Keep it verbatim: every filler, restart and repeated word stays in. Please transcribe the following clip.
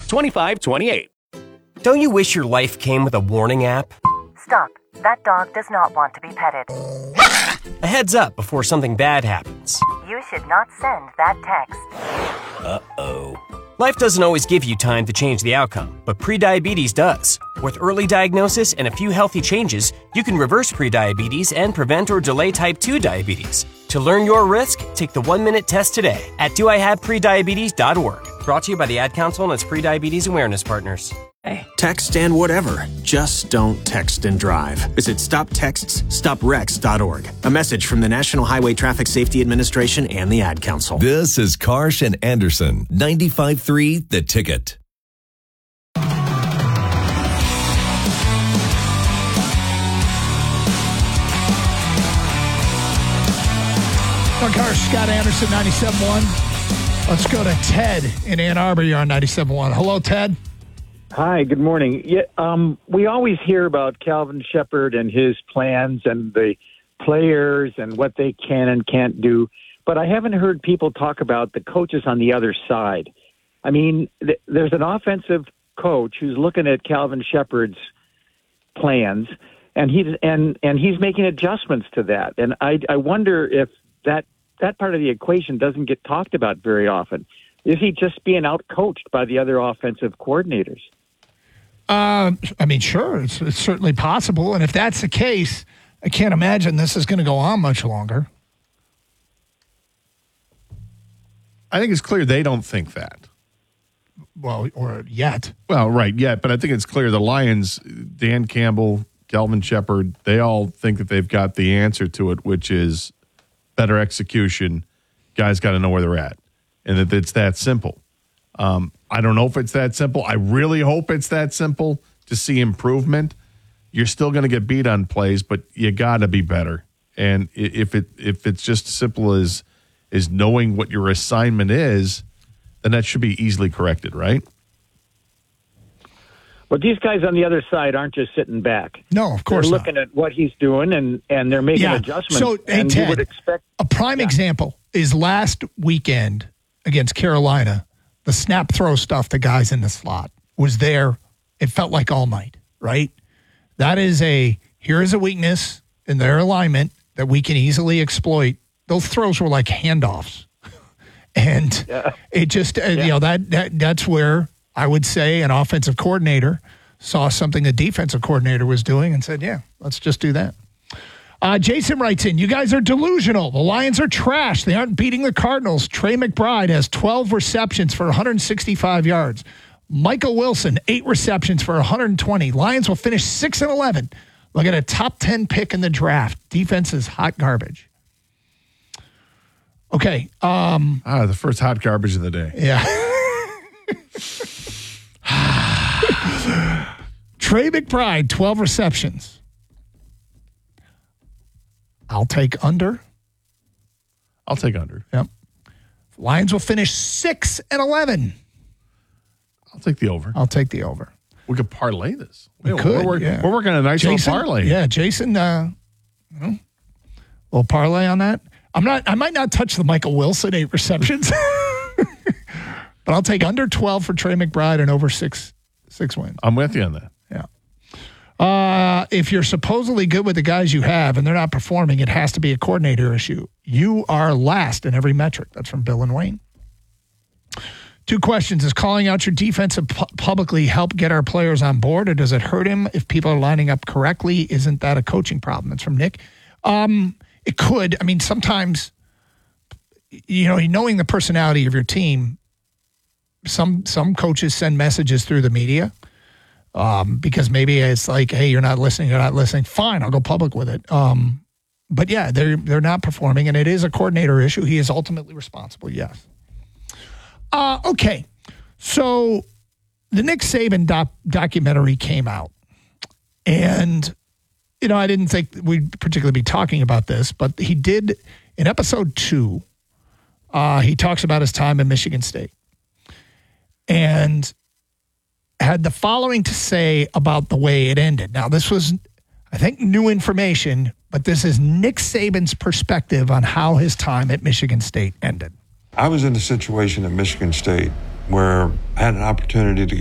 twenty-five twenty-eight. Don't you wish your life came with a warning app? Stop. That dog does not want to be petted. A heads up before something bad happens. You should not send that text. Uh-oh. Life doesn't always give you time to change the outcome, but prediabetes does. With early diagnosis and a few healthy changes, you can reverse prediabetes and prevent or delay type two diabetes. To learn your risk, take the one-minute test today at do I have prediabetes dot org. Brought to you by the Ad Council and its prediabetes awareness partners. Text and whatever. Just don't text and drive. Visit stop texts stop wrecks dot org. A message from the National Highway Traffic Safety Administration and the Ad Council. This is Karsh and Anderson, ninety-five point three The Ticket. On Karsh, Scott Anderson, ninety-seven point one. Let's go to Ted in Ann Arbor. You're on ninety-seven point one. Hello, Ted. Hi, good morning. Yeah, um, we always hear about Calvin Shepard and his plans and the players and what they can and can't do, but I haven't heard people talk about the coaches on the other side. I mean, th- there's an offensive coach who's looking at Calvin Shepard's plans, and he's and and he's making adjustments to that. And I I wonder if that that part of the equation doesn't get talked about very often. Is he just being out-coached by the other offensive coordinators? Uh, I mean, sure, it's, it's certainly possible. And if that's the case, I can't imagine this is going to go on much longer. I think it's clear they don't think that. Well, or yet. Well, right, yet. But I think it's clear the Lions, Dan Campbell, Calvin Shepard, they all think that they've got the answer to it, which is better execution. Guys got to know where they're at. And that it's that simple. Um, I don't know if it's that simple. I really hope it's that simple to see improvement. You're still going to get beat on plays, but you got to be better. And if it if it's just as simple as is knowing what your assignment is, then that should be easily corrected, right? But these guys on the other side aren't just sitting back. No, of course they're not. looking at what he's doing, and, and they're making yeah. adjustments. So, hey, and Ted, you would expect a prime yeah. example is last weekend against Carolina. The snap throw stuff, the guys in the slot was there. It felt like all night, right? That is a, here is a weakness in their alignment that we can easily exploit. Those throws were like handoffs. and yeah. it just, yeah. you know, that, that that's where I would say an offensive coordinator saw something a defensive coordinator was doing and said, yeah, let's just do that. Uh, Jason writes in, you guys are delusional. The Lions are trash. They aren't beating the Cardinals. Trey McBride has twelve receptions for one hundred sixty-five yards. Michael Wilson, eight receptions for one hundred twenty. Lions will finish six and eleven. Look at a top ten pick in the draft. Defense is hot garbage. Okay. Um, ah, the first hot garbage of the day. Yeah. Trey McBride, twelve receptions. I'll take under. I'll take under. Yep. Lions will finish six and eleven. I'll take the over. I'll take the over. We could parlay this. We we're, could. We're, yeah. we're working on a nice Jason, little parlay. Yeah, Jason. Uh, you know, little parlay on that. I'm not. I might not touch the Michael Wilson eight receptions, but I'll take under twelve for Trey McBride and over six six wins. I'm with you on that. Yeah. Uh, if you're supposedly good with the guys you have and they're not performing, it has to be a coordinator issue. You are last in every metric. That's from Bill and Wayne. Two questions. Is calling out your defensive pu- publicly help get our players on board, or does it hurt him if people are lining up correctly? Isn't that a coaching problem? That's from Nick. Um, it could. I mean, sometimes, you know, knowing the personality of your team, some some coaches send messages through the media. Um, because maybe it's like, hey, you're not listening, you're not listening. Fine, I'll go public with it. Um, but yeah, they're they're not performing, and it is a coordinator issue. He is ultimately responsible, yes. Uh, okay, so the Nick Saban doc- documentary came out, and you know I didn't think we'd particularly be talking about this, but he did in episode two. Uh, he talks about his time in Michigan State, and had the following to say about the way it ended. Now, this was, I think, new information, but this is Nick Saban's perspective on how his time at Michigan State ended. I was in a situation at Michigan State where I had an opportunity to